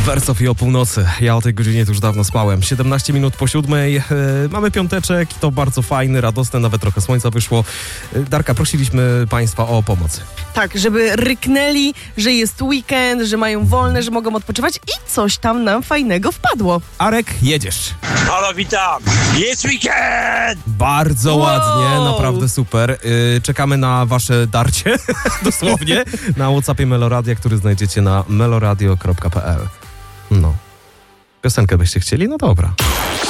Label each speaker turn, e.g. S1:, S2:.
S1: Wersow i o północy. Ja o tej godzinie to już dawno spałem. 17 minut po 7. Mamy piąteczek, to bardzo fajny, radosny, nawet trochę słońca wyszło. Darka, prosiliśmy Państwa o pomoc.
S2: Tak, żeby ryknęli, że jest weekend, że mają wolne, że mogą odpoczywać i coś tam nam fajnego wpadło.
S1: Arek, jedziesz.
S3: Halo, witam! Jest weekend!
S1: Bardzo
S2: Wow.
S1: ładnie, naprawdę super. Czekamy na wasze darcie, dosłownie, na WhatsAppie Meloradia, który znajdziecie na meloradio.pl. No. Piosenkę byście chcieli? No dobra.